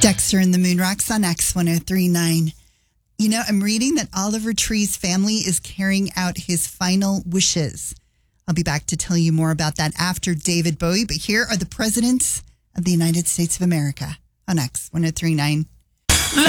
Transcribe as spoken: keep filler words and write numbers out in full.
Dexter and the Moon Rocks on X ten thirty-nine. You know, I'm reading that Oliver Tree's family is carrying out his final wishes. I'll be back to tell you more about that after David Bowie, but here are the presidents of the United States of America on X ten thirty-nine.